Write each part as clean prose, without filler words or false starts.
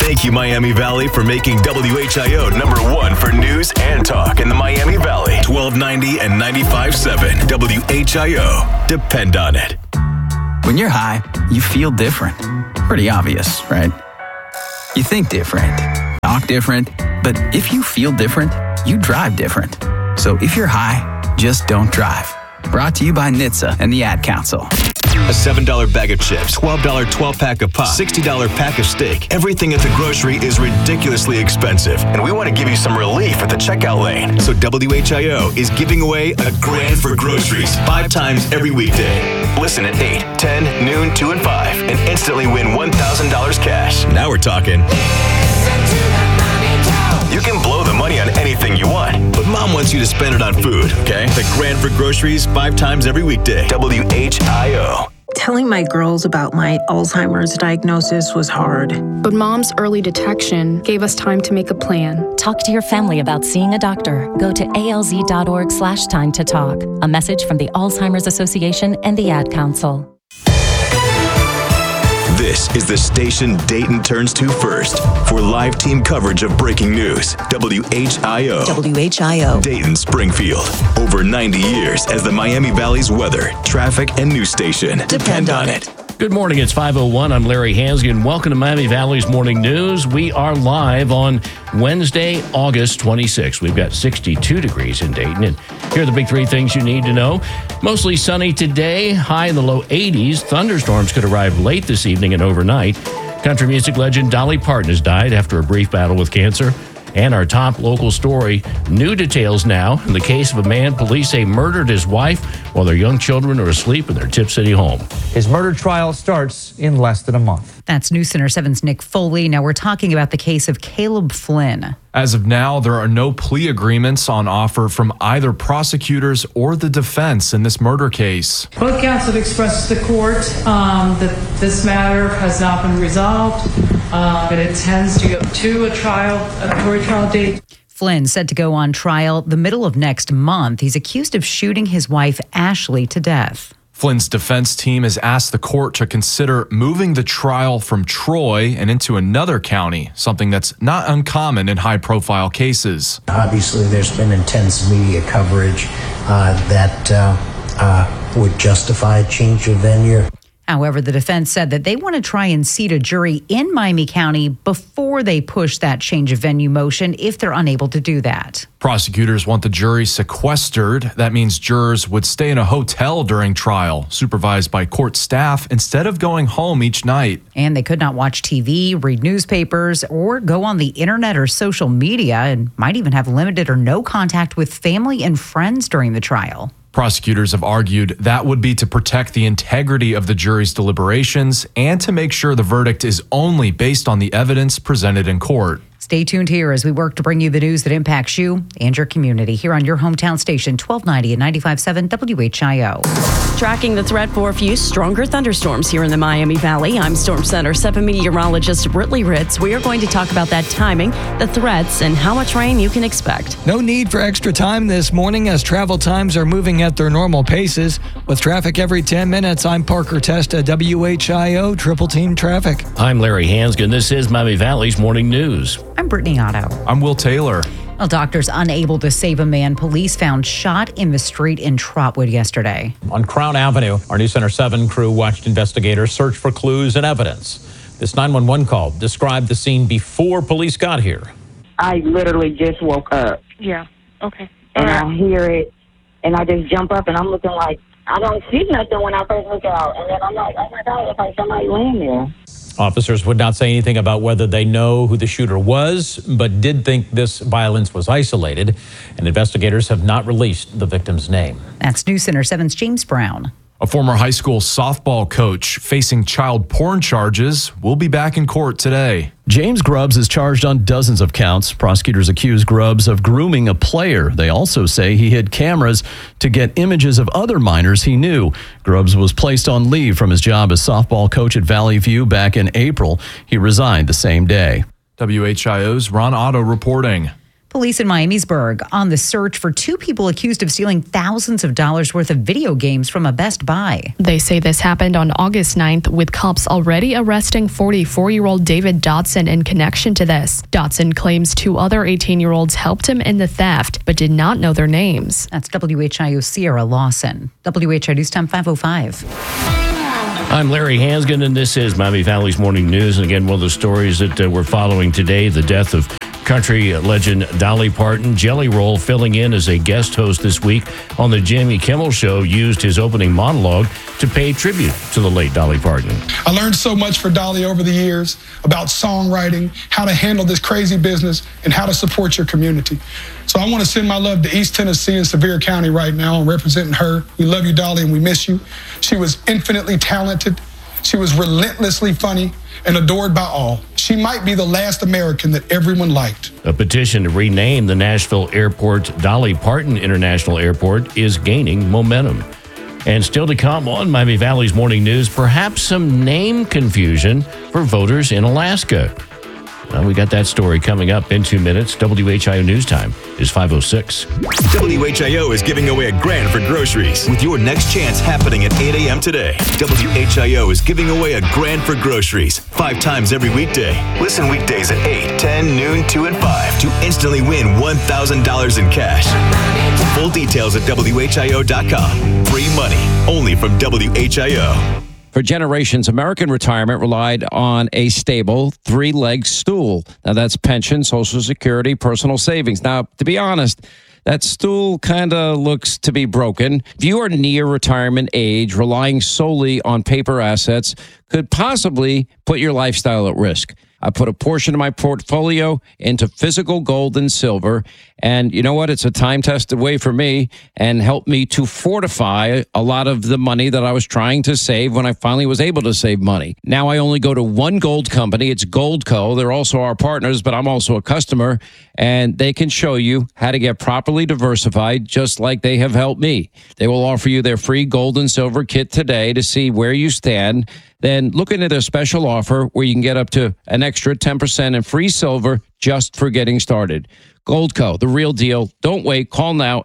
Thank you, Miami Valley, for making WHIO #1 for news and talk in the Miami Valley. 1290 and 95.7 WHIO. Depend on it. When you're high, you feel different. Pretty obvious, right? You think different, talk different, but if you feel different, you drive different. So if you're high, just don't drive. Brought to you by NHTSA and the Ad Council. A $7 bag of chips, $12 12-pack of pop, $60 pack of steak. Everything at the grocery is ridiculously expensive, and we want to give you some relief at the checkout lane. So WHIO is giving away a grand for groceries 5 times every weekday. Listen at 8, 10, noon, 2, and 5, and instantly win $1,000 cash. Now we're talking. You can blow the money on anything you want, but Mom wants you to spend it on food, okay? The grand for groceries 5 times every weekday. WHIO. Telling my girls about my Alzheimer's diagnosis was hard. But Mom's early detection gave us time to make a plan. Talk to your family about seeing a doctor. Go to alz.org/time to talk. A message from the Alzheimer's Association and the Ad Council. This is the station Dayton turns to first for live team coverage of breaking news. WHIO. WHIO. Dayton, Springfield. Over 90 years as the Miami Valley's weather, traffic, and news station. Depend on it. Good morning. It's 5:01. I'm Larry Hansgen. Welcome to Miami Valley's Morning News. We are live on Wednesday, August 26th. We've got 62 degrees in Dayton. And here are the big 3 things you need to know. Mostly sunny today, high in the low 80s. Thunderstorms could arrive late this evening and overnight. Country music legend Dolly Parton has died after a brief battle with cancer. And our top local story, new details now in the case of a man police say murdered his wife while their young children are asleep in their Tip City home. His murder trial starts in less than a month. That's News Center 7's Nick Foley. Now we're talking about the case of Caleb Flynn. As of now, there are no plea agreements on offer from either prosecutors or the defense in this murder case. Both counsel have expressed to the court that this matter has not been resolved. It intends to go to a jury trial date. Flynn set to go on trial the middle of next month. He's accused of shooting his wife, Ashley, to death. Flynn's defense team has asked the court to consider moving the trial from Troy and into another county, something that's not uncommon in high-profile cases. Obviously, there's been intense media coverage that would justify a change of venue. However, the defense said that they want to try and seat a jury in Miami County before they push that change of venue motion if they're unable to do that. Prosecutors want the jury sequestered. That means jurors would stay in a hotel during trial, supervised by court staff, instead of going home each night. And they could not watch TV, read newspapers, or go on the internet or social media, and might even have limited or no contact with family and friends during the trial. Prosecutors have argued that would be to protect the integrity of the jury's deliberations and to make sure the verdict is only based on the evidence presented in court. Stay tuned here as we work to bring you the news that impacts you and your community here on your hometown station, 1290 and 95.7 WHIO. Tracking the threat for a few stronger thunderstorms here in the Miami Valley. I'm Storm Center 7 meteorologist Britley Ritz. We are going to talk about that timing, the threats, and how much rain you can expect. No need for extra time this morning as travel times are moving at their normal paces. With traffic every 10 minutes, I'm Parker Testa, WHIO Triple Team Traffic. I'm Larry Hansgen. This is Miami Valley's Morning News. I'm Brittany Otto. I'm Will Taylor. Well, doctors unable to save a man police found shot in the street in Trotwood yesterday. On Crown Avenue, our News Center 7 crew watched investigators search for clues and evidence. This 911 call described the scene before police got here. I literally just woke up. Yeah, okay. And I hear it, and I just jump up, and I'm looking like, I don't see nothing when I first look out. And then I'm like, oh my God, it's like somebody laying there. Officers would not say anything about whether they know who the shooter was, but did think this violence was isolated, and investigators have not released the victim's name. That's News Center 7's James Brown. A former high school softball coach facing child porn charges will be back in court today. James Grubbs is charged on dozens of counts. Prosecutors accuse Grubbs of grooming a player. They also say he hid cameras to get images of other minors he knew. Grubbs was placed on leave from his job as softball coach at Valley View back in April. He resigned the same day. WHIO's Ron Otto reporting. Police in Miamisburg on the search for two people accused of stealing thousands of dollars worth of video games from a Best Buy. They say this happened on August 9th, with cops already arresting 44-year-old David Dotson in connection to this. Dotson claims two other 18-year-olds helped him in the theft, but did not know their names. That's WHIO Sierra Lawson. WHIO News Time 5:05. I'm Larry Hansgen, and this is Miami Valley's Morning News. And again, one of the stories that we're following today, the death of country legend Dolly Parton. Jelly Roll, filling in as a guest host this week on the Jimmy Kimmel Show, used his opening monologue to pay tribute to the late Dolly Parton. I learned so much for Dolly over the years about songwriting, how to handle this crazy business, and how to support your community. So I want to send my love to East Tennessee and Sevier County right now. I'm representing her. We love you, Dolly, and we miss you. She was infinitely talented. She was relentlessly funny and adored by all. She might be the last American that everyone liked. A petition to rename the Nashville airport Dolly Parton International Airport is gaining momentum. And still to come on Miami Valley's Morning News, perhaps some name confusion for voters in Alaska. Well, we got that story coming up in 2 minutes. WHIO News Time is 5:06. WHIO is giving away $1,000 for groceries with your next chance happening at 8 a.m. today. WHIO is giving away $1,000 for groceries 5 times every weekday. Listen weekdays at 8, 10, noon, 2, and 5 to instantly win $1,000 in cash. Full details at WHIO.com. Free money only from WHIO. For generations, American retirement relied on a stable, 3-leg stool. Now, that's pension, Social Security, personal savings. Now, to be honest, that stool kind of looks to be broken. If you are near retirement age, relying solely on paper assets could possibly put your lifestyle at risk. I put a portion of my portfolio into physical gold and silver. And you know what? It's a time-tested way for me and helped me to fortify a lot of the money that I was trying to save when I finally was able to save money. Now I only go to one gold company. It's Goldco. They're also our partners, but I'm also a customer. And they can show you how to get properly diversified, just like they have helped me. They will offer you their free gold and silver kit today to see where you stand. Then look into their special offer where you can get up to an extra 10% in free silver just for getting started. Goldco, the real deal. Don't wait. Call now,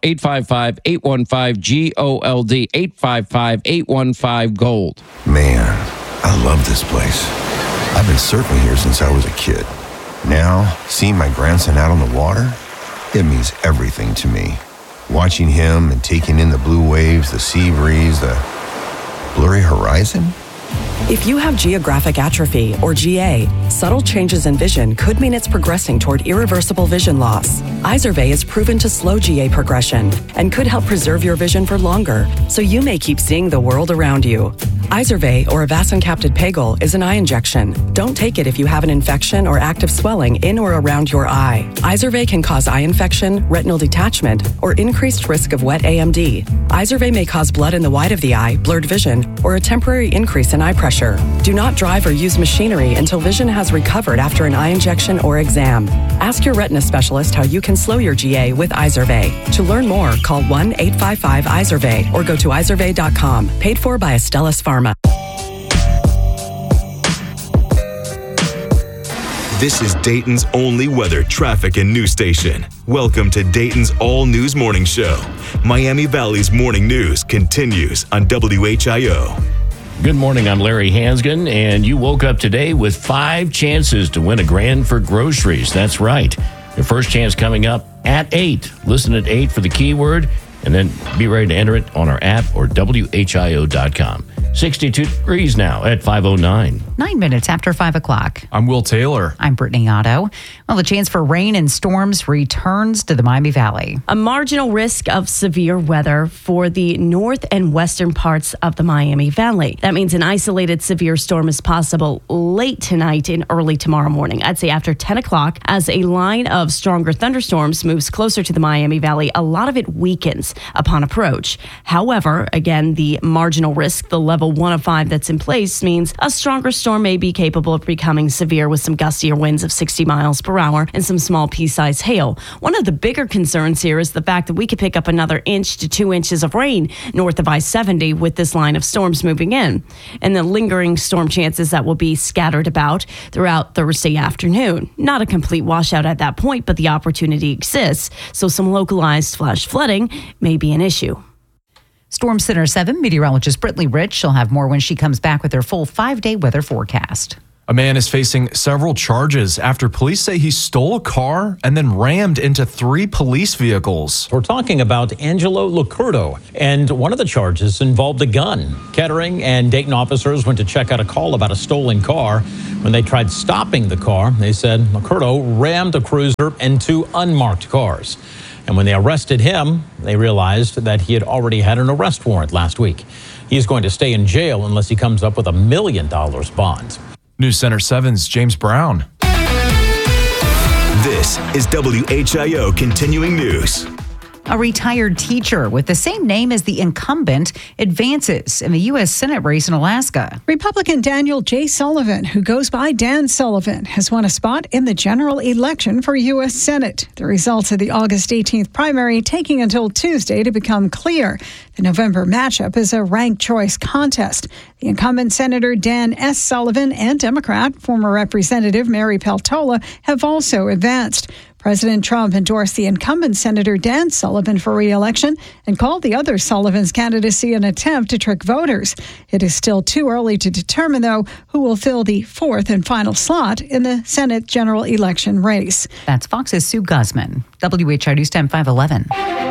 855-815-GOLD, 855-815-GOLD. Man, I love this place. I've been surfing here since I was a kid. Now, seeing my grandson out on the water, it means everything to me. Watching him and taking in the blue waves, the sea breeze, the blurry horizon. If you have geographic atrophy, or GA, subtle changes in vision could mean it's progressing toward irreversible vision loss. Izervay is proven to slow GA progression and could help preserve your vision for longer, so you may keep seeing the world around you. Izervay, or avacincaptad pegol, is an eye injection. Don't take it if you have an infection or active swelling in or around your eye. Izervay can cause eye infection, retinal detachment, or increased risk of wet AMD. Izervay may cause blood in the white of the eye, blurred vision, or a temporary increase in eye pressure. Do not drive or use machinery until vision has recovered after an eye injection or exam. Ask your retina specialist how you can slow your GA with Izervay. To learn more, call 1-855-IZERVAY or go to izervay.com. Paid for by Astellas Pharma. This is Dayton's only weather, traffic, and news station. Welcome to Dayton's All News Morning Show. Miami Valley's Morning News continues on WHIO. Good morning, I'm Larry Hansgen, and you woke up today with 5 chances to win $1,000 for groceries. That's right. Your first chance coming up at 8. Listen at 8 for the keyword, and then be ready to enter it on our app or WHIO.com. 62 degrees now at 5:09. 9 minutes after 5 o'clock. I'm Will Taylor. I'm Brittany Otto. Well, the chance for rain and storms returns to the Miami Valley. A marginal risk of severe weather for the north and western parts of the Miami Valley. That means an isolated severe storm is possible late tonight and early tomorrow morning. I'd say after 10 o'clock, as a line of stronger thunderstorms moves closer to the Miami Valley, a lot of it weakens upon approach. However, again, the marginal risk, the level 1 of 5 that's in place, means a stronger storm storm may be capable of becoming severe with some gustier winds of 60 miles per hour and some small pea-sized hail. One of the bigger concerns here is the fact that we could pick up another inch to 2 inches of rain north of I-70 with this line of storms moving in, and the lingering storm chances that will be scattered about throughout Thursday afternoon. Not a complete washout at that point, but the opportunity exists, so some localized flash flooding may be an issue. Storm Center 7 meteorologist Brittany Rich. She'll have more when she comes back with her full 5-day weather forecast. A man is facing several charges after police say he stole a car and then rammed into 3 police vehicles. We're talking about Angelo Licurdo, and one of the charges involved a gun. Kettering and Dayton officers went to check out a call about a stolen car. When they tried stopping the car, they said Licurdo rammed a cruiser and 2 unmarked cars. And when they arrested him, they realized that he had already had an arrest warrant last week. He's going to stay in jail unless he comes up with $1 million bond. News Center 7's James Brown. This is WHIO Continuing News. A retired teacher with the same name as the incumbent advances in the U.S. Senate race in Alaska. Republican Daniel J. Sullivan, who goes by Dan Sullivan, has won a spot in the general election for U.S. Senate. The results of the August 18th primary taking until Tuesday to become clear. The November matchup is a ranked choice contest. The incumbent Senator Dan S. Sullivan and Democrat former Representative Mary Peltola have also advanced. President Trump endorsed the incumbent Senator Dan Sullivan for re-election and called the other Sullivan's candidacy an attempt to trick voters. It is still too early to determine, though, who will fill the 4th and final slot in the Senate general election race. That's Fox's Sue Guzman. WHIO News Time 511.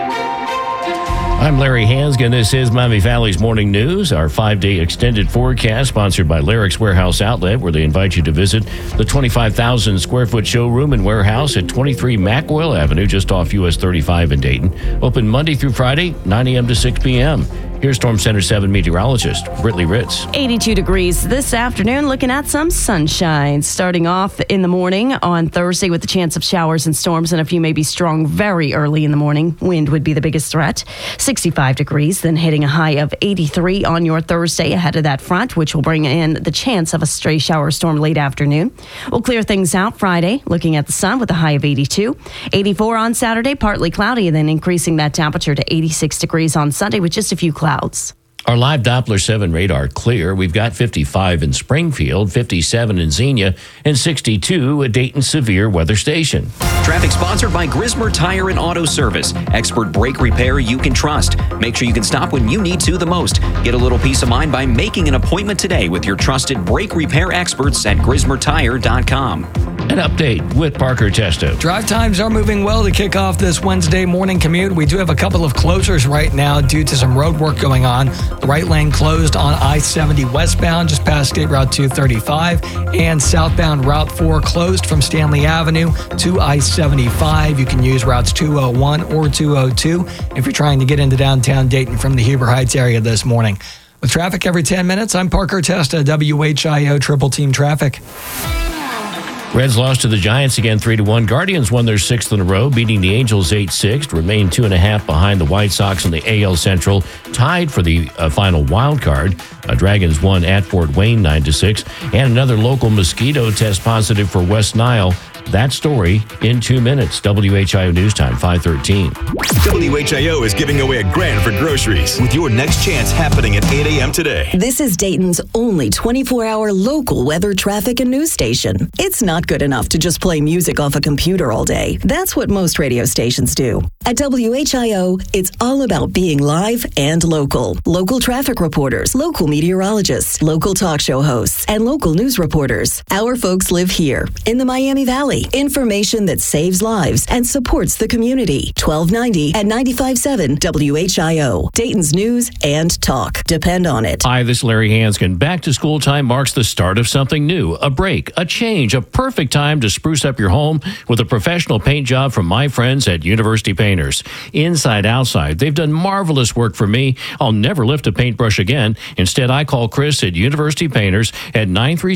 I'm Larry Hansgen. This is Miami Valley's Morning News, our 5-day extended forecast sponsored by Larrick's Warehouse Outlet, where they invite you to visit the 25,000 square foot showroom and warehouse at 23 Mackwell Avenue, just off US 35 in Dayton. Open Monday through Friday, 9 a.m. to 6 p.m. Here's Storm Center 7 meteorologist Brittany Ritz. 82 degrees this afternoon, looking at some sunshine. Starting off in the morning on Thursday with the chance of showers and storms, and a few may be strong very early in the morning. Wind would be the biggest threat. 65 degrees, then hitting a high of 83 on your Thursday ahead of that front, which will bring in the chance of a stray shower storm late afternoon. We'll clear things out Friday, looking at the sun with a high of 82. 84 on Saturday, partly cloudy, and then increasing that temperature to 86 degrees on Sunday with just a few clouds. Our live Doppler 7 radar clear. We've got 55 in Springfield, 57 in Xenia, and 62 at Dayton Severe Weather Station. Traffic sponsored by Grismer Tire and Auto Service. Expert brake repair you can trust. Make sure you can stop when you need to the most. Get a little peace of mind by making an appointment today with your trusted brake repair experts at GrismerTire.com. An update with Parker Testo. Drive times are moving well to kick off this Wednesday morning commute. We do have a couple of closures right now due to some road work going on. The right lane closed on I-70 westbound just past State Route 235, and southbound Route 4 closed from Stanley Avenue to I-75. You can use routes 201 or 202 if you're trying to get into downtown Dayton from the Huber Heights area this morning. With traffic every 10 minutes, I'm Parker Testa, WHIO Triple Team Traffic. Reds lost to the Giants again 3-1. Guardians won their 6th in a row, beating the Angels 8-6, remain 2.5 behind the White Sox in the AL Central, tied for the final wild card. Dragons won at Fort Wayne 9-6, and another local mosquito test positive for West Nile. That story in 2 minutes. WHIO News Time, 5:13. WHIO is giving away $1,000 for groceries with your next chance happening at 8 a.m. today. This is Dayton's only 24-hour local weather, traffic, and news station. It's not good enough to just play music off a computer all day. That's what most radio stations do. At WHIO, it's all about being live and local. Local traffic reporters, local meteorologists, local talk show hosts, and local news reporters. Our folks live here in the Miami Valley. Information that saves lives and supports the community. 1290 at 95.7 WHIO. Dayton's news and talk. Depend on it. Hi, this is Larry Hansgen. Back to school time marks the start of something new. A break, a change, a perfect time to spruce up your home with a professional paint job from my friends at University Painters. Inside, outside, they've done marvelous work for me. I'll never lift a paintbrush again. Instead, I call Chris at University Painters at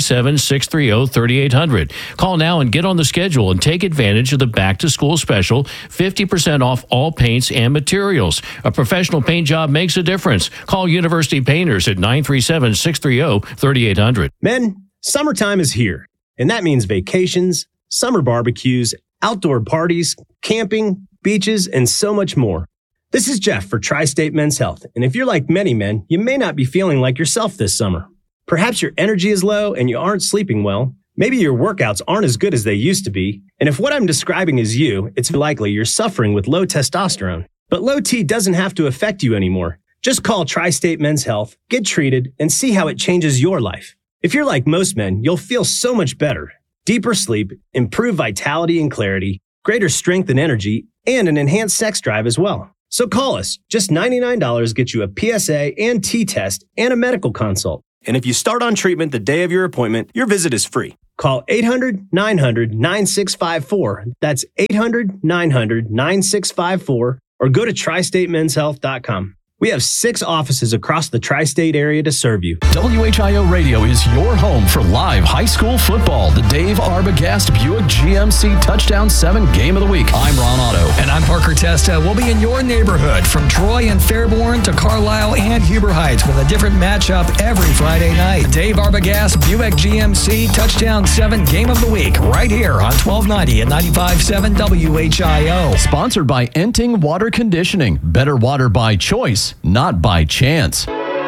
937-630-3800. Call now and get on the schedule and take advantage of the back-to-school special, 50% off all paints and materials. A professional paint job makes a difference. Call University Painters at 937-630-3800. Men, Summertime is here, and that means vacations, summer barbecues, outdoor parties, camping, beaches, and so much more. This is Jeff for Tri-State Men's Health, and if you're like many men, you may not be feeling like yourself this summer. Perhaps your energy is low and you aren't sleeping well. Maybe your workouts aren't as good as they used to be. And if what I'm describing is you, it's likely you're suffering with low testosterone. But low T doesn't have to affect you anymore. Just call Tri-State Men's Health, get treated, and see how it changes your life. If you're like most men, you'll feel so much better. Deeper sleep, improved vitality and clarity, greater strength and energy, and an enhanced sex drive as well. So call us. Just $99 gets you a PSA and T-test and a medical consult. And if you start on treatment the day of your appointment, your visit is free. Call 800-900-9654. That's 800-900-9654. Or go to tristatemenshealth.com. We have 6 offices across the tri-state area to serve you. WHIO Radio is your home for live high school football. The Dave Arbogast Buick GMC Touchdown 7 Game of the Week. I'm Ron Otto. And I'm Parker Testa. We'll be in your neighborhood from Troy and Fairborn to Carlisle and Huber Heights with a different matchup every Friday night. The Dave Arbogast Buick GMC Touchdown 7 Game of the Week right here on 1290 and 95.7 WHIO. Sponsored by Enting Water Conditioning. Better water by choice, not by chance.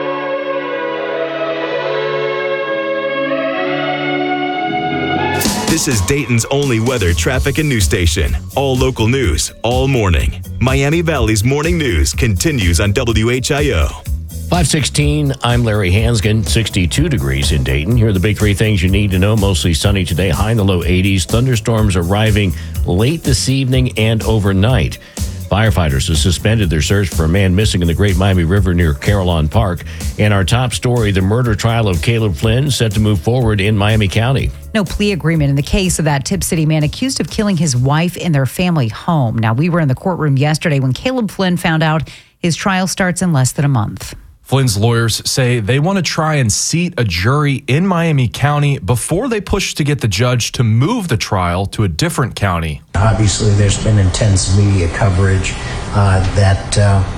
This is Dayton's only weather, traffic, and news station. All local news, all morning. Miami Valley's morning news continues on WHIO. 5:16, I'm Larry Hansgen, 62 degrees in Dayton. Here are the big 3 things you need to know. Mostly sunny today, high in the low 80s. Thunderstorms arriving late this evening and overnight. Firefighters have suspended their search for a man missing in the Great Miami River near Carillon Park. And our top story, the murder trial of Caleb Flynn set to move forward in Miami County. No plea agreement in the case of that Tip City man accused of killing his wife in their family home. Now, we were in the courtroom yesterday when Caleb Flynn found out his trial starts in less than a month. Flynn's lawyers say they want to try and seat a jury in Miami County before they push to get the judge to move the trial to a different county. Obviously, there's been intense media coverage that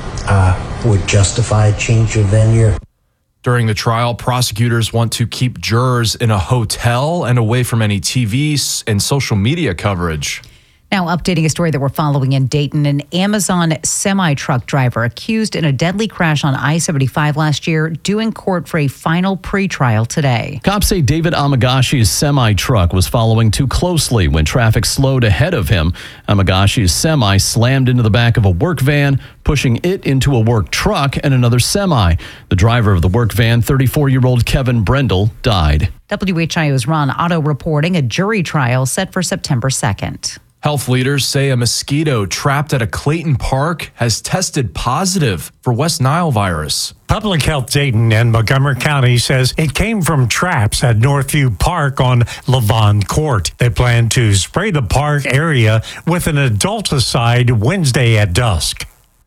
would justify a change of venue. During the trial, prosecutors want to keep jurors in a hotel and away from any TV and social media coverage. Now, updating a story that we're following in Dayton, an Amazon semi-truck driver accused in a deadly crash on I-75 last year due in court for a final pretrial today. Cops say David Amagashi's semi-truck was following too closely when traffic slowed ahead of him. Amagashi's semi slammed into the back of a work van, pushing it into a work truck and another semi. The driver of the work van, 34-year-old Kevin Brendel, died. WHIO's Ron Otto reporting a jury trial set for September 2nd. Health leaders say a mosquito trapped at a Clayton Park has tested positive for West Nile virus. Public Health Dayton and Montgomery County says it came from traps at Northview Park on Levon Court. They plan to spray the park area with an adulticide Wednesday at dusk.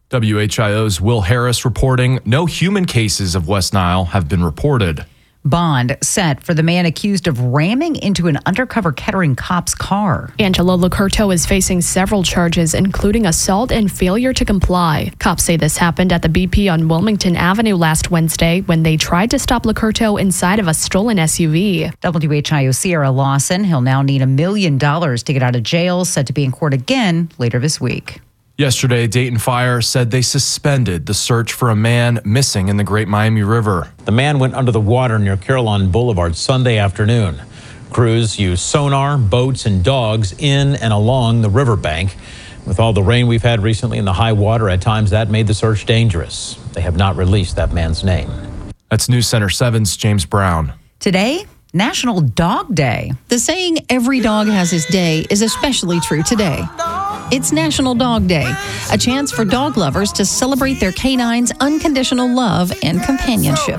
WHIO's Will Harris reporting no human cases of West Nile have been reported. Bond set for the man accused of ramming into an undercover Kettering cop's car. Angelo Lucurto is facing several charges, including assault and failure to comply. Cops say this happened at the BP on Wilmington Avenue last Wednesday when they tried to stop Lucurto inside of a stolen SUV. WHIO Sierra Lawson, he'll now need $1 million to get out of jail, set to be in court again later this week. Yesterday, Dayton Fire said they suspended the search for a man missing in the Great Miami River. The man went under the water near Carillon Boulevard Sunday afternoon. Crews used sonar, boats, and dogs in and along the riverbank. With all the rain we've had recently and the high water, at times that made the search dangerous. They have not released that man's name. That's News Center 7's James Brown. Today, National Dog Day. The saying, every dog has his day, is especially true today. It's National Dog Day, a chance for dog lovers to celebrate their canine's unconditional love and companionship.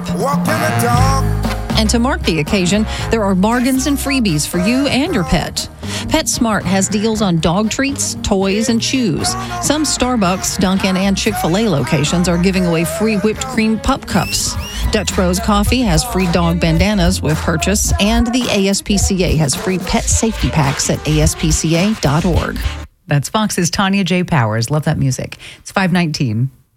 And to mark the occasion, there are bargains and freebies for you and your pet. PetSmart has deals on dog treats, toys, and chews. Some Starbucks, Dunkin', and Chick-fil-A locations are giving away free whipped cream pup cups. Dutch Bros Coffee has free dog bandanas with purchase, and the ASPCA has free pet safety packs at aspca.org. That's Fox's Tanya J. Powers. Love that music. It's 5:19.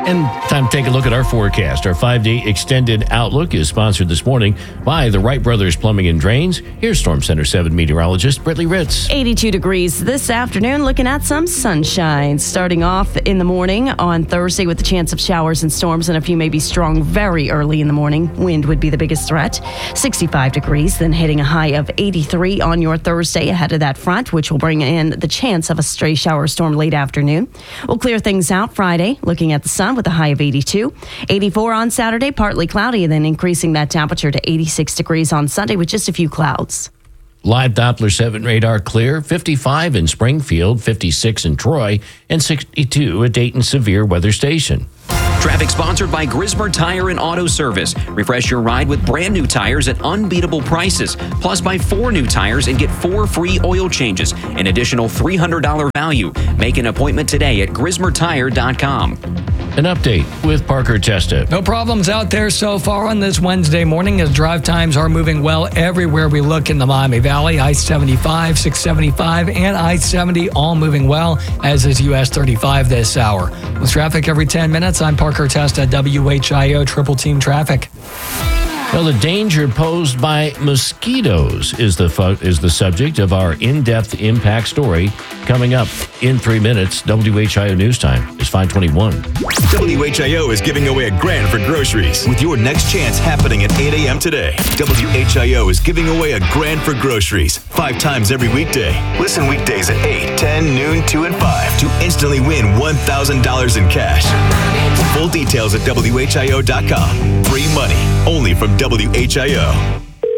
And time to take a look at our forecast. Our 5-day extended outlook is sponsored this morning by the Wright Brothers Plumbing and Drains. Here's Storm Center 7 meteorologist Brittany Ritz. 82 degrees this afternoon, looking at some sunshine. Starting off in the morning on Thursday with the chance of showers and storms, and a few may be strong very early in the morning. Wind would be the biggest threat. 65 degrees, then hitting a high of 83 on your Thursday ahead of that front, which will bring in the chance of a stray shower storm late afternoon. We'll clear things out Friday, looking at the sun with a high of 82. 84 on Saturday, partly cloudy, and then increasing that temperature to 86 degrees on Sunday with just a few clouds. Live Doppler 7 radar clear, 55 in Springfield, 56 in Troy, and 62 at Dayton Severe Weather Station. Traffic sponsored by Grismer Tire and Auto Service. Refresh your ride with brand new tires at unbeatable prices. Plus, buy 4 new tires and get 4 free oil changes. An additional $300 value. Make an appointment today at GrismerTire.com. An update with Parker Testa. No problems out there so far on this Wednesday morning as drive times are moving well everywhere we look in the Miami Valley. I-75, 675, and I-70 all moving well, as is US 35 this hour. With traffic every 10 minutes, I'm Parker Testa, WHIO Triple Team Traffic. Well, the danger posed by mosquitoes is the subject of our in-depth impact story coming up in 3 minutes. WHIO News Time is 5:21. WHIO is giving away $1,000 for groceries with your next chance happening at 8 a.m. today. WHIO is giving away $1,000 for groceries 5 times every weekday. Listen weekdays at 8, 10, noon, 2, and 5 to instantly win $1,000 in cash. Full details at WHIO.com. Free money only from WHIO.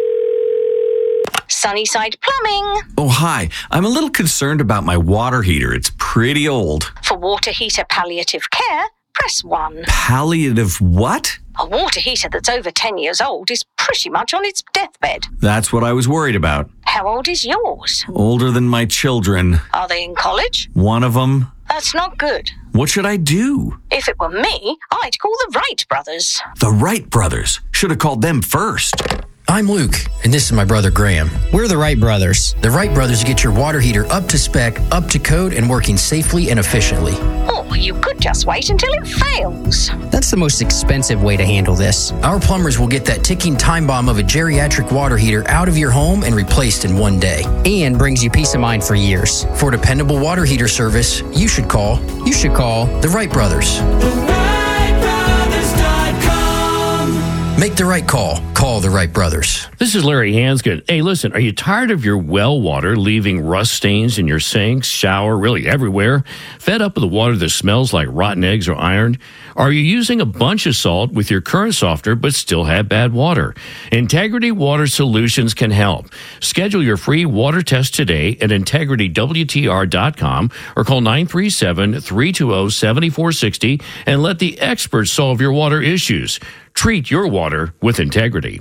Sunnyside Plumbing. Oh, hi. I'm a little concerned about my water heater. It's pretty old. For water heater palliative care, press 1. Palliative what? A water heater that's over 10 years old is pretty much on its deathbed. That's what I was worried about. How old is yours? Older than my children. Are they in college? One of them. That's not good. What should I do? If it were me, I'd call the Wright brothers. The Wright brothers. Should have called them first. I'm Luke, and this is my brother Graham. We're the Wright brothers. The Wright brothers get your water heater up to spec, up to code, and working safely and efficiently. Or you could just wait until it fails. That's the most expensive way to handle this. Our plumbers will get that ticking time bomb of a geriatric water heater out of your home and replaced in 1 day. And brings you peace of mind for years. For dependable water heater service, you should call the Wright brothers. Make the right call. Call the Wright brothers. This is Larry Hanskin. Hey, listen, are you tired of your well water leaving rust stains in your sinks, shower, really everywhere? Fed up with the water that smells like rotten eggs or iron? Are you using a bunch of salt with your current softener but still have bad water? Integrity Water Solutions can help. Schedule your free water test today at integritywtr.com or call 937-320-7460 and let the experts solve your water issues. Treat your water with integrity.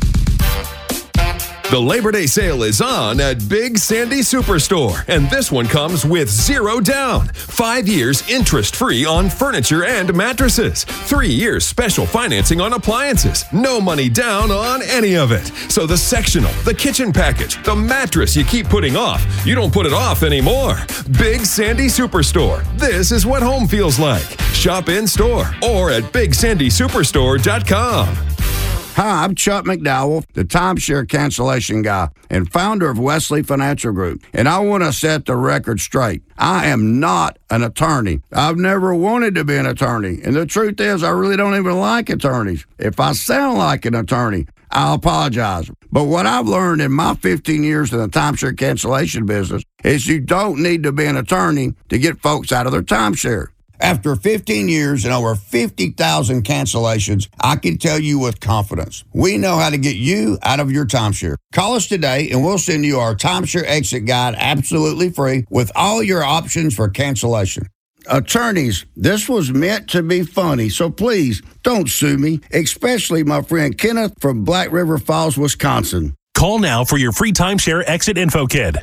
The Labor Day sale is on at Big Sandy Superstore, and this one comes with 0 down. 5 years interest-free on furniture and mattresses. 3 years special financing on appliances. No money down on any of it. So the sectional, the kitchen package, the mattress you keep putting off, you don't put it off anymore. Big Sandy Superstore. This is what home feels like. Shop in-store or at BigSandySuperstore.com. Hi, I'm Chuck McDowell, the timeshare cancellation guy and founder of Wesley Financial Group. And I want to set the record straight. I am not an attorney. I've never wanted to be an attorney. And the truth is, I really don't even like attorneys. If I sound like an attorney, I'll apologize. But what I've learned in my 15 years in the timeshare cancellation business is you don't need to be an attorney to get folks out of their timeshare. After 15 years and over 50,000 cancellations, I can tell you with confidence, we know how to get you out of your timeshare. Call us today and we'll send you our timeshare exit guide absolutely free with all your options for cancellation. Attorneys, this was meant to be funny, so please don't sue me, especially my friend Kenneth from Black River Falls, Wisconsin. Call now for your free timeshare exit info kit.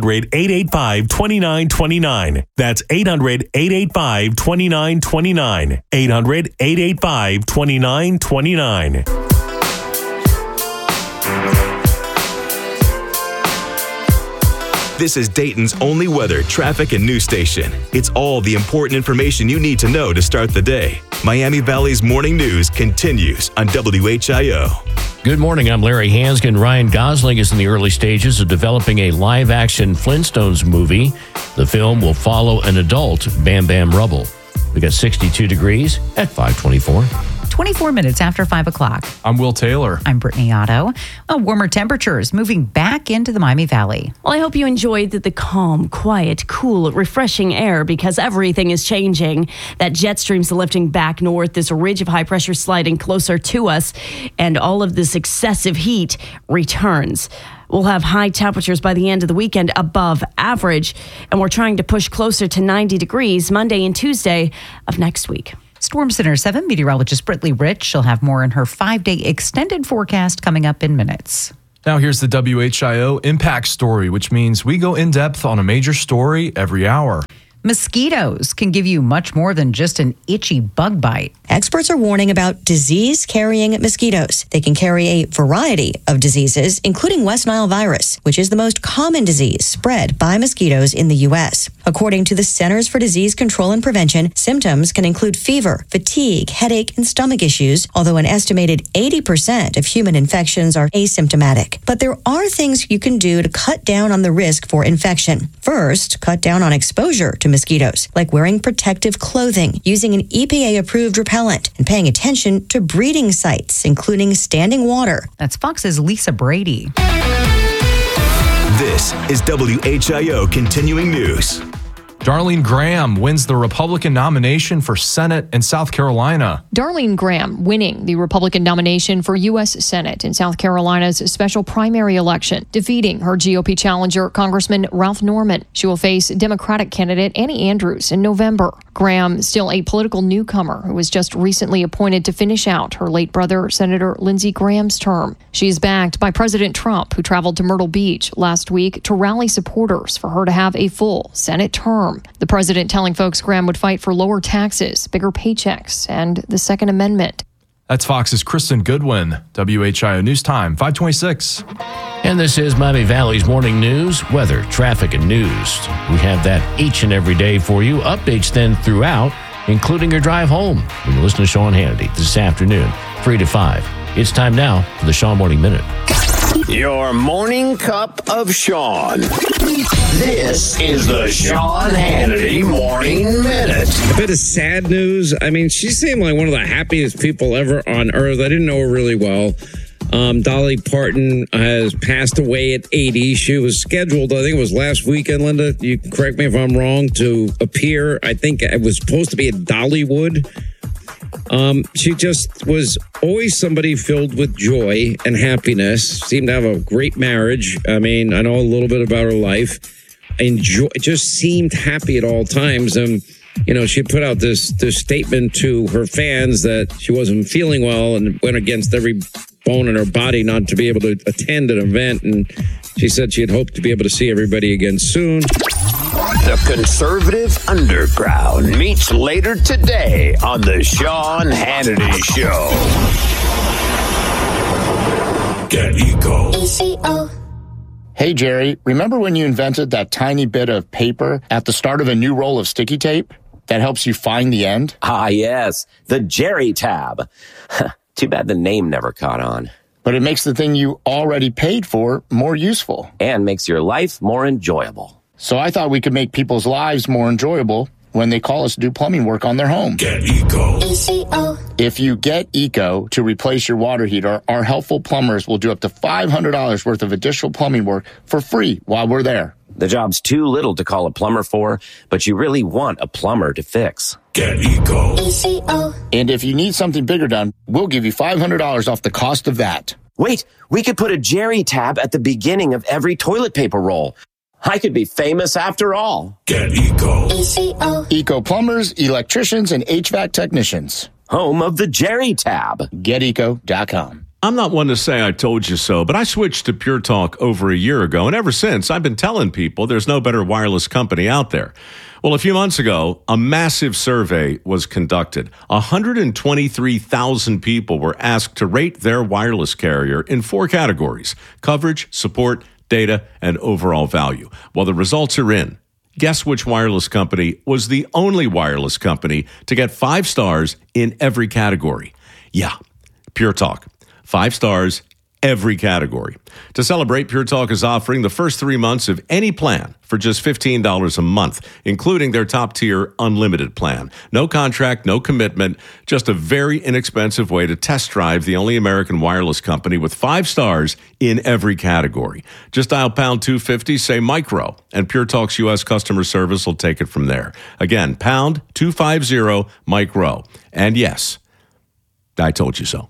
800-885-2929. That's 800-885-2929. 800-885-2929. This is Dayton's only weather, traffic, and news station. It's all the important information you need to know to start the day. Miami Valley's morning news continues on WHIO. Good morning. I'm Larry Hansgen. Ryan Gosling is in the early stages of developing a live-action Flintstones movie. The film will follow an adult Bam Bam Rubble. We got 62 degrees at 524. 24 minutes after 5 o'clock. I'm Will Taylor. I'm Brittany Otto. Warmer temperatures moving back into the Miami Valley. Well, I hope you enjoyed the calm, quiet, cool, refreshing air because everything is changing. That jet stream's lifting back north, this ridge of high pressure sliding closer to us, and all of this excessive heat returns. We'll have high temperatures by the end of the weekend above average, and we're trying to push closer to 90 degrees Monday and Tuesday of next week. Storm Center 7 meteorologist Brittany Rich. She'll have more in her 5-day extended forecast coming up in minutes. Now here's the WHIO Impact Story, which means we go in depth on a major story every hour. Mosquitoes can give you much more than just an itchy bug bite. Experts are warning about disease-carrying mosquitoes. They can carry a variety of diseases, including West Nile virus, which is the most common disease spread by mosquitoes in the U.S. According to the Centers for Disease Control and Prevention, symptoms can include fever, fatigue, headache, and stomach issues, although an estimated 80% of human infections are asymptomatic. But there are things you can do to cut down on the risk for infection. First, cut down on exposure to mosquitoes, like wearing protective clothing, using an EPA-approved repellent, and paying attention to breeding sites, including standing water. That's Fox's Lisa Brady. This is WHIO Continuing News. Darlene Graham wins the Republican nomination for Senate in South Carolina. Darlene Graham winning the Republican nomination for U.S. Senate in South Carolina's special primary election, defeating her GOP challenger, Congressman Ralph Norman. She will face Democratic candidate Annie Andrews in November. Graham, still a political newcomer who was just recently appointed to finish out her late brother, Senator Lindsey Graham's term. She is backed by President Trump, who traveled to Myrtle Beach last week to rally supporters for her to have a full Senate term. The president telling folks Graham would fight for lower taxes, bigger paychecks, and the Second Amendment. That's Fox's Kristen Goodwin. WHIO News Time, 526. And this is Miami Valley's morning news, weather, traffic, and news. We have that each and every day for you. Updates then throughout, including your drive home when you listen to Sean Hannity this afternoon, 3 to 5. It's time now for the Sean Morning Minute. Your morning cup of Sean. This is the Sean Hannity Morning Minute. A bit of sad news. I mean, she seemed like one of the happiest people ever on earth. I didn't know her really well. Dolly Parton has passed away at 80. She was scheduled, I think it was last weekend, Linda, you can correct me if I'm wrong, to appear. I think it was supposed to be at Dollywood. She just was always somebody filled with joy and happiness. Seemed to have a great marriage. I mean, I know a little bit about her life. Just seemed happy at all times. And, you know, she put out this statement to her fans that she wasn't feeling well and went against every bone in her body not to be able to attend an event. And she said she had hoped to be able to see everybody again soon. The Conservative Underground meets later today on the Sean Hannity Show. Get Eco. Hey, Jerry, remember when you invented that tiny bit of paper at the start of a new roll of sticky tape that helps you find the end? Ah, yes, the Jerry tab. Too bad the name never caught on. But it makes the thing you already paid for more useful. And makes your life more enjoyable. So I thought we could make people's lives more enjoyable when they call us to do plumbing work on their home. Get Eco. If you get Eco to replace your water heater, our helpful plumbers will do up to $500 worth of additional plumbing work for free while we're there. The job's too little to call a plumber for, but you really want a plumber to fix. Get Eco. And if you need something bigger done, we'll give you $500 off the cost of that. Wait, we could put a Jerry tab at the beginning of every toilet paper roll. I could be famous after all. Get Eco. Eco plumbers, electricians, and HVAC technicians. Home of the Jerry tab. GetEco.com. I'm not one to say I told you so, but I switched to Pure Talk over a year ago, and ever since, I've been telling people there's no better wireless company out there. Well, a few months ago, a massive survey was conducted. 123,000 people were asked to rate their wireless carrier in 4 categories: coverage, support, data, and overall value. Well, the results are in. Guess which wireless company was the only wireless company to get 5 stars in every category? Yeah, Pure Talk. 5 stars, every category. To celebrate, Pure Talk is offering the first 3 months of any plan for just $15 a month, including their top-tier unlimited plan. No contract, no commitment, just a very inexpensive way to test drive the only American wireless company with 5 stars in every category. Just dial pound 250, say micro, and Pure Talk's U.S. customer service will take it from there. Again, pound 250 micro. And yes, I told you so.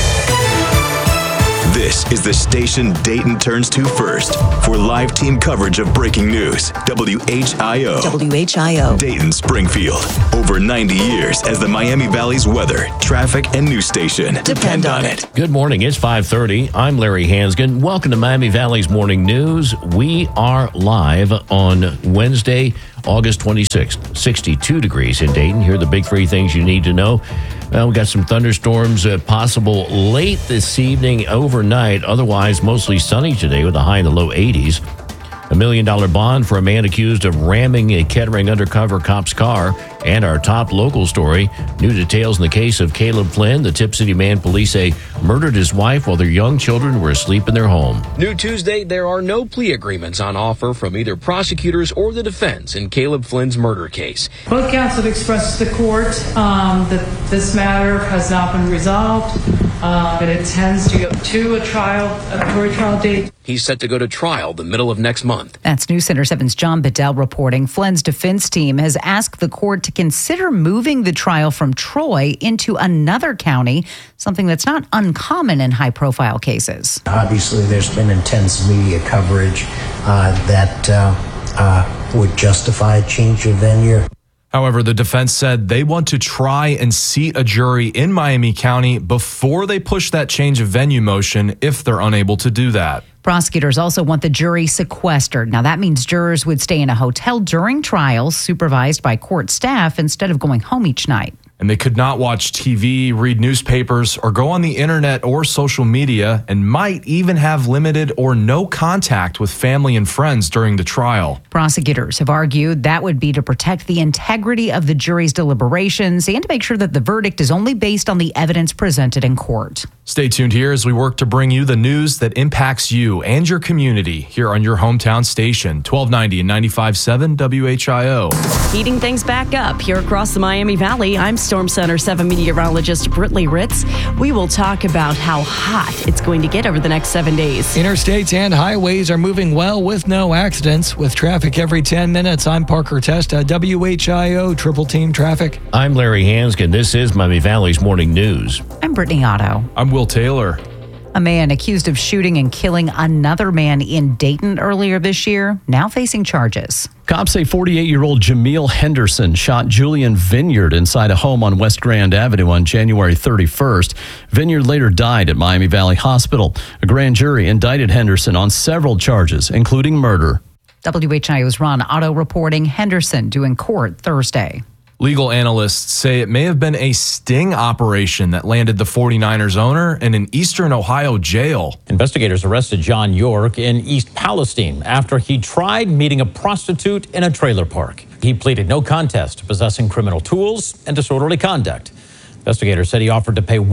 This is the station Dayton turns to first for live team coverage of breaking news. WHIO. WHIO. Dayton, Springfield. Over 90 years as the Miami Valley's weather, traffic, and news station. Depend on it. Good morning. It's 5:30. I'm Larry Hansgen. Welcome to Miami Valley's Morning News. We are live on Wednesday, August 26th. 62 degrees in Dayton. Here are the big 3 things you need to know. We got some thunderstorms possible late this evening, overnight. Otherwise, mostly sunny today with a high in the low 80s. $1 million bond for a man accused of ramming a Kettering undercover cop's car. And our top local story, new details in the case of Caleb Flynn. The Tip City man police say murdered his wife while their young children were asleep in their home. New Tuesday, there are no plea agreements on offer from either prosecutors or the defense in Caleb Flynn's murder case. Both counsel have expressed to the court that this matter has not been resolved. It intends to go to a jury trial date. He's set to go to trial the middle of next month. That's News Center 7's John Bedell reporting. Flynn's defense team has asked the court to consider moving the trial from Troy into another county, something that's not uncommon in high-profile cases. Obviously, there's been intense media coverage that would justify a change of venue. However, the defense said they want to try and seat a jury in Miami County before they push that change of venue motion if they're unable to do that. Prosecutors also want the jury sequestered. Now, that means jurors would stay in a hotel during trials, supervised by court staff, instead of going home each night. And they could not watch TV, read newspapers, or go on the internet or social media, and might even have limited or no contact with family and friends during the trial. Prosecutors have argued that would be to protect the integrity of the jury's deliberations and to make sure that the verdict is only based on the evidence presented in court. Stay tuned here as we work to bring you the news that impacts you and your community here on your hometown station, 1290 and 95.7 WHIO. Heating things back up here across the Miami Valley. I'm Storm Center 7 meteorologist Brittany Ritz. We will talk about how hot it's going to get over the next 7 days. Interstates and highways are moving well with no accidents. With traffic every 10 minutes, I'm Parker Testa, WHIO Triple Team Traffic. I'm Larry Hansgen. This is Miami Valley's Morning News. I'm Brittany Otto. I'm Will Taylor. A man accused of shooting and killing another man in Dayton earlier this year, now facing charges. Cops say 48-year-old Jameel Henderson shot Julian Vineyard inside a home on West Grand Avenue on January 31st. Vineyard later died at Miami Valley Hospital. A grand jury indicted Henderson on several charges, including murder. WHIO's Ron Otto reporting Henderson due in court Thursday. Legal analysts say it may have been a sting operation that landed the 49ers owner in an Eastern Ohio jail. Investigators arrested John York in East Palestine after he tried meeting a prostitute in a trailer park. He pleaded no contest to possessing criminal tools and disorderly conduct. Investigators said he offered to pay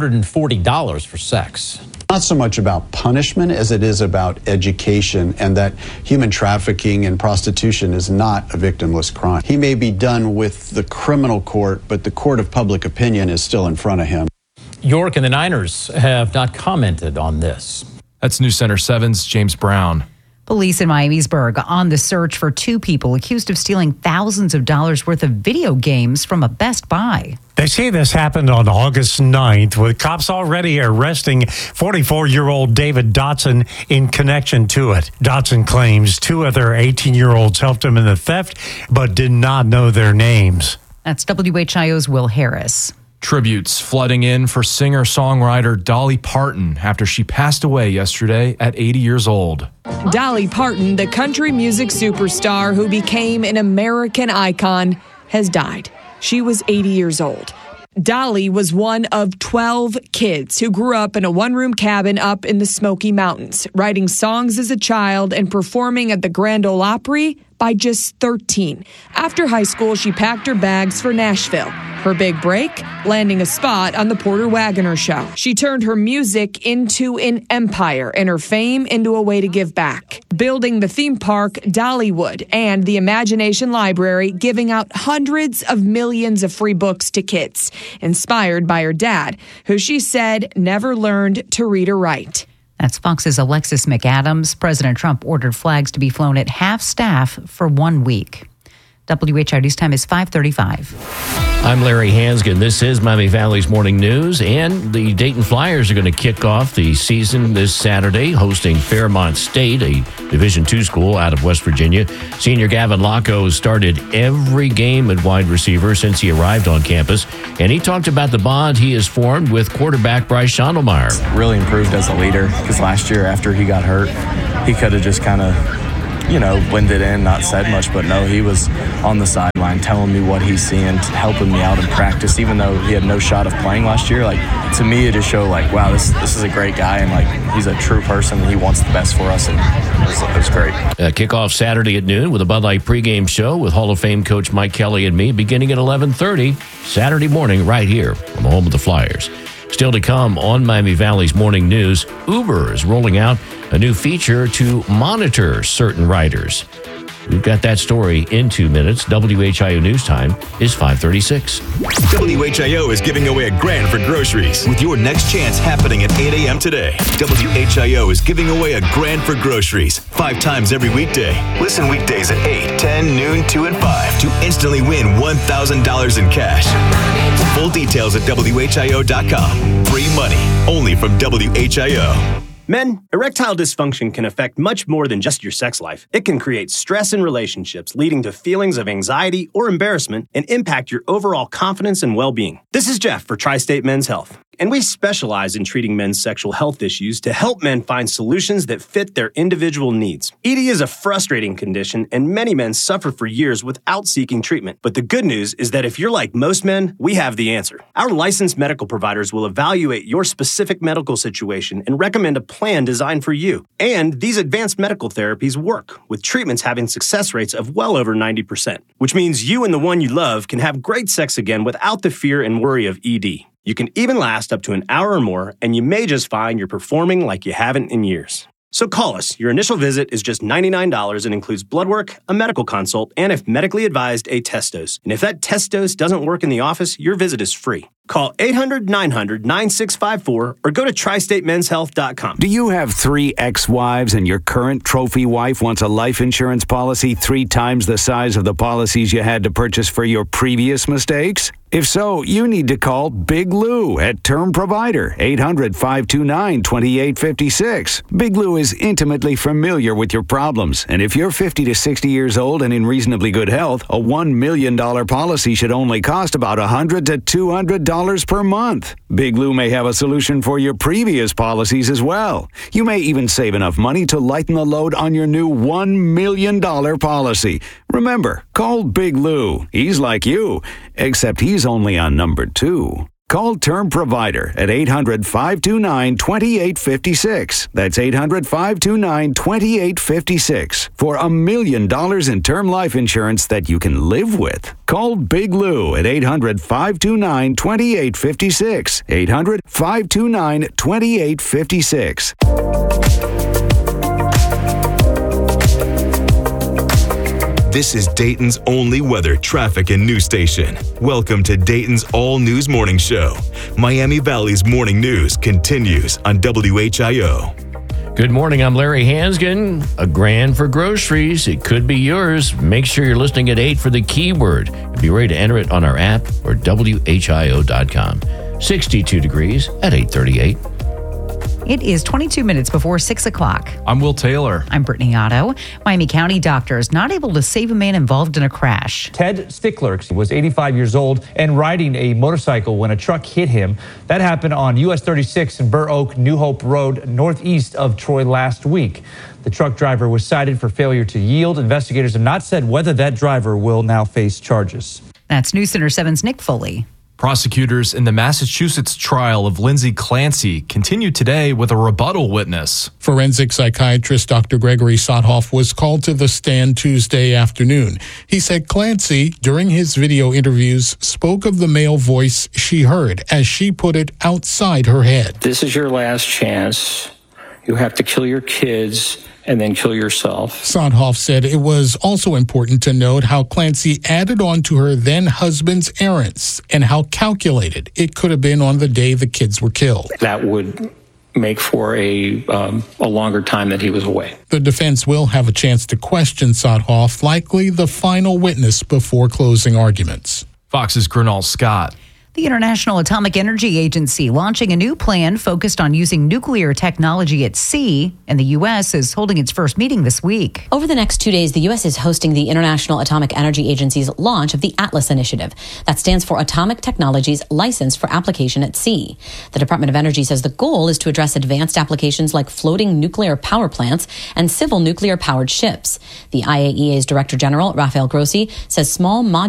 $140 for sex. Not so much about punishment as it is about education, and that human trafficking and prostitution is not a victimless crime. He may be done with the criminal court, but the court of public opinion is still in front of him. York and the Niners have not commented on this. That's News Center 7's James Brown. Police in Miamisburg on the search for 2 people accused of stealing thousands of dollars worth of video games from a Best Buy. They say this happened on August 9th, with cops already arresting 44-year-old David Dotson in connection to it. Dotson claims 2 other 18-year-olds helped him in the theft, but did not know their names. That's WHIO's Will Harris. Tributes flooding in for singer-songwriter Dolly Parton after she passed away yesterday at 80 years old. Dolly Parton, the country music superstar who became an American icon, has died. She was 80 years old. Dolly was one of 12 kids who grew up in a one-room cabin up in the Smoky Mountains, writing songs as a child and performing at the Grand Ole Opry by just 13. After high school, she packed her bags for Nashville. Her big break, landing a spot on the Porter Wagoner Show. She turned her music into an empire and her fame into a way to give back, building the theme park Dollywood and the Imagination Library, giving out hundreds of millions of free books to kids, inspired by her dad, who she said never learned to read or write. That's Fox's Alexis McAdams. President Trump ordered flags to be flown at half staff for 1 week. WHIO News Time is 5:35. I'm Larry Hansgen. This is Miami Valley's Morning News, and the Dayton Flyers are going to kick off the season this Saturday, hosting Fairmont State, a Division II school out of West Virginia. Senior Gavin Locko has started every game at wide receiver since he arrived on campus, and he talked about the bond he has formed with quarterback Bryce Schondelmeyer. Really improved as a leader, because last year after he got hurt, he could have just kind of blended in, not said much, but no, he was on the sideline telling me what he's seeing, helping me out in practice, even though he had no shot of playing last year. To me, it just showed wow, this is a great guy, and he's a true person, and he wants the best for us, and it was great. Kickoff Saturday at noon with a Bud Light pregame show with Hall of Fame coach Mike Kelly and me, beginning at 11:30 Saturday morning right here on the home of the Flyers. Still to come on Miami Valley's Morning News, Uber is rolling out a new feature to monitor certain riders. We've got that story in 2 minutes. WHIO News Time is 5:36. WHIO is giving away $1,000 for groceries with your next chance happening at 8 a.m. today. WHIO is giving away $1,000 for groceries 5 times every weekday. Listen weekdays at 8, 10, noon, 2, and 5 to instantly win $1,000 in cash. Full details at WHIO.com. Free money only from WHIO. Men, erectile dysfunction can affect much more than just your sex life. It can create stress in relationships, leading to feelings of anxiety or embarrassment, and impact your overall confidence and well-being. This is Jeff for Tri-State Men's Health, and we specialize in treating men's sexual health issues to help men find solutions that fit their individual needs. ED is a frustrating condition, and many men suffer for years without seeking treatment. But the good news is that if you're like most men, we have the answer. Our licensed medical providers will evaluate your specific medical situation and recommend a plan designed for you. And these advanced medical therapies work, with treatments having success rates of well over 90%, which means you and the one you love can have great sex again without the fear and worry of ED. You can even last up to an hour or more, and you may just find you're performing like you haven't in years. So call us. Your initial visit is just $99 and includes blood work, a medical consult, and if medically advised, a test dose. And if that test dose doesn't work in the office, your visit is free. Call 800-900-9654 or go to tristatemenshealth.com. Do you have 3 ex-wives and your current trophy wife wants a life insurance policy 3 times the size of the policies you had to purchase for your previous mistakes? If so, you need to call Big Lou at Term Provider, 800-529-2856. Big Lou is intimately familiar with your problems, and if you're 50 to 60 years old and in reasonably good health, a $1 million policy should only cost about $100 to $200 per month. Big Lou may have a solution for your previous policies as well. You may even save enough money to lighten the load on your new $1 million policy. Remember, call Big Lou. He's like you, except he's only on number 2. Call Term Provider at 800-529-2856. That's 800-529-2856 for $1 million in term life insurance that you can live with. Call Big Lou at 800-529-2856. 800-529-2856. This is Dayton's only weather, traffic, and news station. Welcome to Dayton's all-news morning show. Miami Valley's morning news continues on WHIO. Good morning, I'm Larry Hansgen. $1,000 for groceries. It could be yours. Make sure you're listening at 8 for the keyword. And be ready to enter it on our app or WHIO.com. 62 degrees at 8:38. It is 22 minutes before 6 o'clock. I'm Will Taylor. I'm Brittany Otto. Miami County doctors not able to save a man involved in a crash. Ted Stickler was 85 years old and riding a motorcycle when a truck hit him. That happened on US 36 in Burr Oak, New Hope Road, northeast of Troy last week. The truck driver was cited for failure to yield. Investigators have not said whether that driver will now face charges. That's News Center 7's Nick Foley. Prosecutors in the Massachusetts trial of Lindsay Clancy continue today with a rebuttal witness. Forensic psychiatrist Dr. Gregory Sothoff was called to the stand Tuesday afternoon. He said Clancy, during his video interviews, spoke of the male voice she heard, as she put it, outside her head. This is your last chance. You have to kill your kids and then kill yourself. Sothoff said it was also important to note how Clancy added on to her then-husband's errands and how calculated it could have been on the day the kids were killed. That would make for a longer time that he was away. The defense will have a chance to question Sothoff, likely the final witness before closing arguments. Fox's Gernal Scott. The International Atomic Energy Agency launching a new plan focused on using nuclear technology at sea, and the U.S. is holding its first meeting this week. Over the next 2 days, the U.S. is hosting the International Atomic Energy Agency's launch of the ATLAS initiative. That stands for Atomic Technologies License for Application at Sea. The Department of Energy says the goal is to address advanced applications like floating nuclear power plants and civil nuclear-powered ships. The IAEA's Director General, Rafael Grossi, says small modular